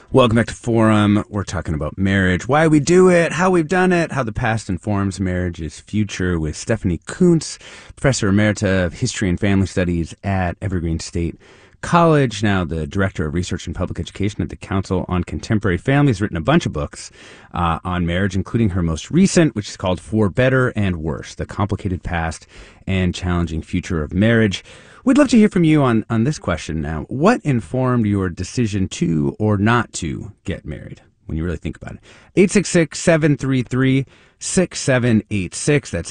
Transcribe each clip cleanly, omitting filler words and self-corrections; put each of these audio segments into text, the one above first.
Welcome back to Forum. We're talking about marriage, why we do it, how we've done it, how the past informs marriage's future with Stephanie Coontz, Professor Emerita of History and Family Studies at Evergreen State College, now the Director of Research and Public Education at the Council on Contemporary Families, written a bunch of books on marriage, including her most recent, which is called For Better and Worse, The Complicated Past and Challenging Future of Marriage. We'd love to hear from you on this question now. What informed your decision to or not to get married when you really think about it? 866-733-6786. That's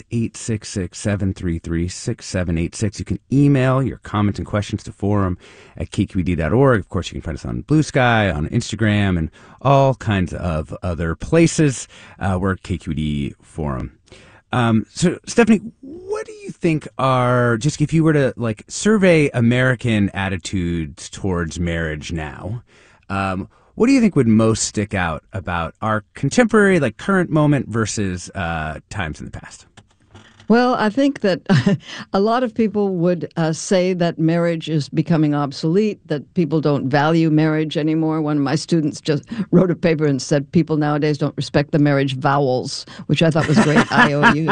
866-733-6786. You can email your comments and questions to forum@kqed.org. Of course, you can find us on Blue Sky, on Instagram, and all kinds of other places. We're KQED Forum. So, Stephanie, what do you think are, just if you were to survey American attitudes towards marriage now, what do you think would most stick out about our contemporary, current moment versus times in the past? Well, I think that a lot of people would say that marriage is becoming obsolete, that people don't value marriage anymore. One of my students just wrote a paper and said people nowadays don't respect the marriage vowels, which I thought was great. IOU,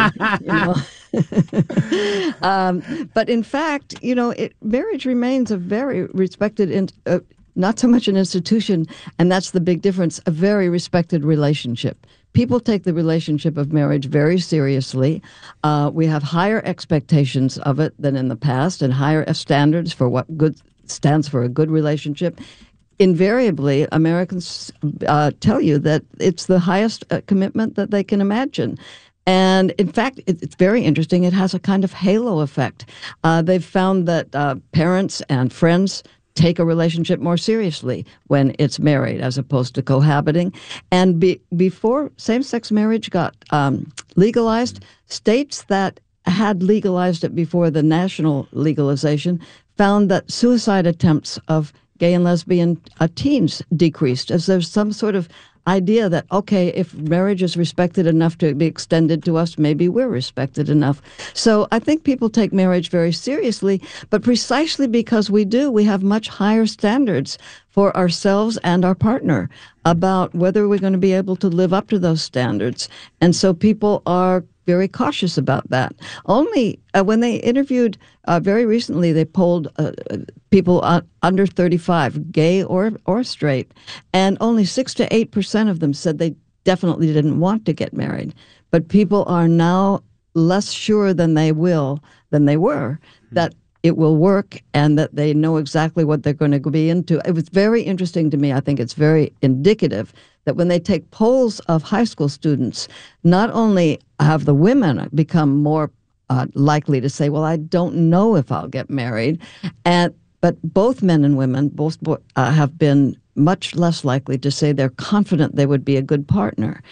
but in fact, marriage remains a very respected, not so much an institution, and that's the big difference, a very respected relationship. People take the relationship of marriage very seriously. We have higher expectations of it than in the past and higher standards for what good stands for a good relationship. Invariably, Americans tell you that it's the highest commitment that they can imagine. And in fact, it's very interesting. It has a kind of halo effect. They've found that parents and friends take a relationship more seriously when it's married as opposed to cohabiting. And before same-sex marriage got legalized, states that had legalized it before the national legalization found that suicide attempts of gay and lesbian teens decreased, as there's some sort of idea that, okay, if marriage is respected enough to be extended to us, maybe we're respected enough. So I think people take marriage very seriously, but precisely because we do, we have much higher standards for ourselves and our partner about whether we're going to be able to live up to those standards. And so people are very cautious about that. Only when they interviewed very recently, they polled people under 35, gay or straight, and only 6 to 8% of them said they definitely didn't want to get married. But people are now less sure than they were that it will work and that they know exactly what they're going to be into. It was very interesting to me. I think it's very indicative that when they take polls of high school students, not only have the women become more likely to say, well, I don't know if I'll get married, but both men and women have been much less likely to say they're confident they would be a good partner.